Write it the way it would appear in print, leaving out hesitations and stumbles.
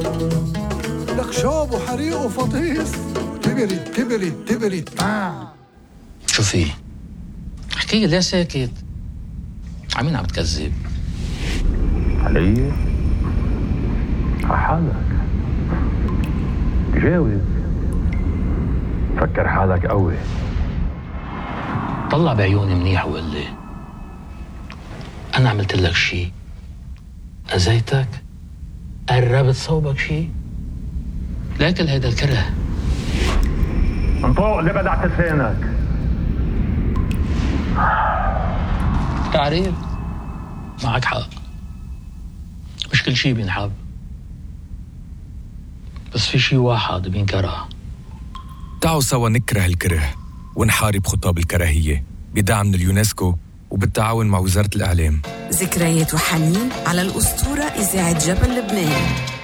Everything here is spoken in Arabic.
لك شاب وحريق وفطيس. كبرت كبرت كبرت. شو في؟ احكي ليه ساكت؟ عمين عم تكذب؟ علي؟ حالك جاوب، فكر حالك قوي. طلع بعيوني منيح وقل لي أنا عملت لك شي؟ أذيتك؟ قربت صوبك شي؟ لكن هيدا الكره انطق اللي بدعت لسانك. تعريف معك حق، مش كل شي بينحب، بس في شي واحد بينكره. تعالوا سوا نكره الكره ونحارب خطاب الكراهية بدعم من اليونسكو وبالتعاون مع وزارة الإعلام. ذكريات وحنين على الأسطورة إذاعة جبل لبنان.